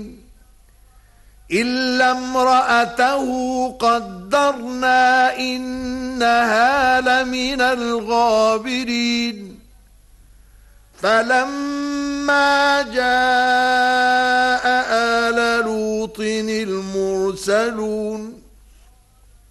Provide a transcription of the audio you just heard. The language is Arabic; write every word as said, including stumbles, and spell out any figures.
إلا امرأته قدرنا إنها لمن الغابرين فلما جاء آل لوط المرسلون